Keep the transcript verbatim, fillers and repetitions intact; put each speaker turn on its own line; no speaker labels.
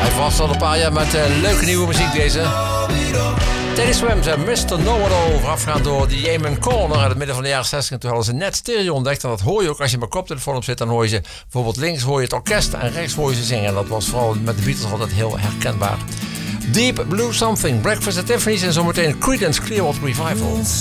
Hij was al een paar jaar met uh, leuke nieuwe muziek deze. Teddy Swims en mister Know-It-All, voorafgaand door de Yemen Corner uit het midden van de jaren zestig. En toen hadden ze net stereo ontdekt. En dat hoor je ook als je met koptelefoon op zit. Dan hoor je ze bijvoorbeeld links hoor je het orkest en rechts hoor je ze zingen. En dat was vooral met de Beatles altijd heel herkenbaar. Deep Blue Something, Breakfast at Tiffany's en zometeen Creedence Clearwater Revival.